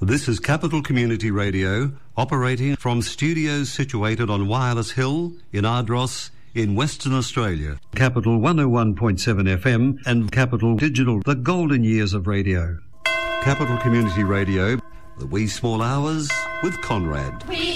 This is Capital Community Radio, operating from studios situated on Wireless Hill in Ardross in Western Australia. Capital 101.7 FM and Capital Digital, the golden years of radio. Capital Community Radio, the wee small hours with Conrad.